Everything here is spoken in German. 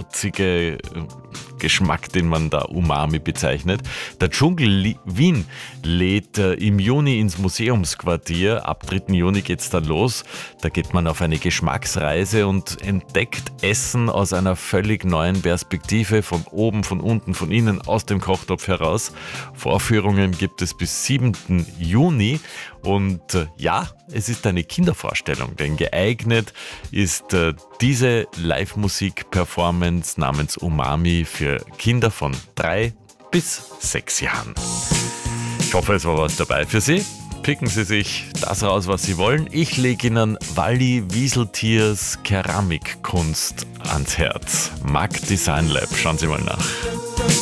würzige Geschmack, den man da Umami bezeichnet. Der Dschungel Wien lädt im Juni ins Museumsquartier. Ab 3. Juni geht's dann los. Da geht man auf eine Geschmacksreise und entdeckt Essen aus einer völlig neuen Perspektive, von oben, von unten, von innen, aus dem Kochtopf heraus. Vorführungen gibt es bis 7. Juni. Und ja, es ist eine Kindervorstellung, denn geeignet ist diese Live-Musik-Performance namens Umami für Kinder von 3 bis 6 Jahren. Ich hoffe, es war was dabei für Sie. Picken Sie sich das raus, was Sie wollen. Ich lege Ihnen Walli Wieseltiers Keramikkunst ans Herz. Mag Design Lab, schauen Sie mal nach.